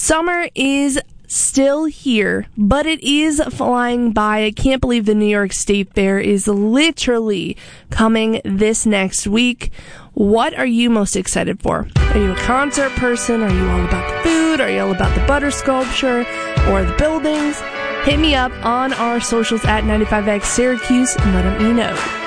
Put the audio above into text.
Summer is still here, but it is flying by. I can't believe the New York State Fair is literally coming this next week. What are you most excited for? Are you a concert person? Are you all about the food? Are you all about the butter sculpture or the buildings? Hit me up on our socials at 95X Syracuse and let me know.